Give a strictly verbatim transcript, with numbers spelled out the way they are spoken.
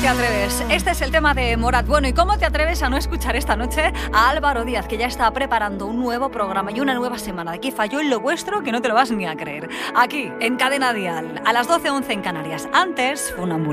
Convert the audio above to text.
atreves? Este es el tema de Morat. Bueno, ¿y cómo te atreves a no escuchar esta noche a Álvaro Díaz, que ya está preparando un nuevo programa y una nueva semana de Aquí falló en lo vuestro, que no te lo vas ni a creer? Aquí, en Cadena Dial, a las doce once en Canarias. Antes, Funambulista.